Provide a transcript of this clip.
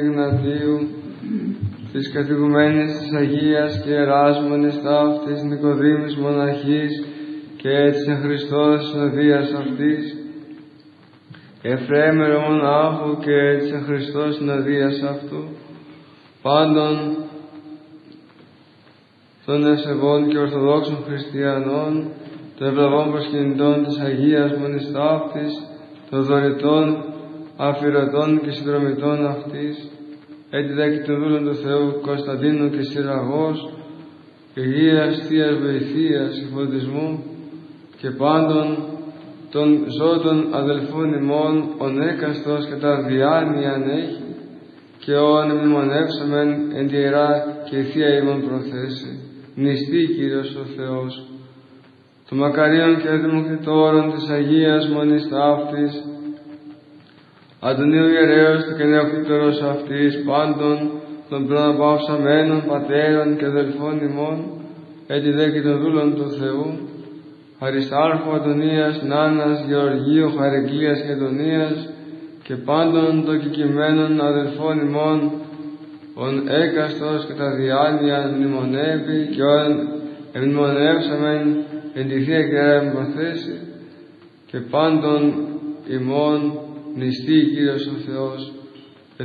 Ιγνατίου, της καθηγουμένης της Αγίας και Ιεράς Μονιστάφτης Νικοδήμης Μοναχής και έτσι εν Χριστώς συνοδείας αυτής, Εφραίμ Μονάχου και έτσι εν Χριστώς συνοδείας αυτού, πάντων των ευσεβών και ορθοδόξων χριστιανών, των ευλαβών προσκυνητών της Αγίας Μονιστάφτης, των δωρητών, αφιερωτών και συνδρομητών αυτής, έτσι δε και των δούλων του Θεού Κωνσταντίνου και Συραγός, υγείας, θείας βοηθείας και φωτισμού, και πάντων των ζώτων αδελφών ημών, ον έκαστος κατά διάνοιαν έχει, και όν μνημονεύσαμεν εν τη Ιερά και Θεία ημών προθέσει. Νηστεί Κύριος ο Θεός. Το μακαρίων και δημοκριτόρων της Αγίας Μονιστάφτης, Αντωνίου Ιερέως του και νεοκτήτορος αυτής, πάντων των προαναπαυσαμένων πατέρων και αδελφών ημών, έτσι δε και των δούλων του Θεού, Αριστάρχου Αντωνίας, Νάνας, Γεωργίου, Χαρεγγλίας και Αντωνίας, και πάντων των κεκειμένων αδελφών ημών, ον έκαστος και τα διάνοια μνημονεύει, και ον εμνημονεύσαμεν εν τη Θεία και Ιερά προθέσει, και πάντων ημών νηστεί Κύριος ο Θεός.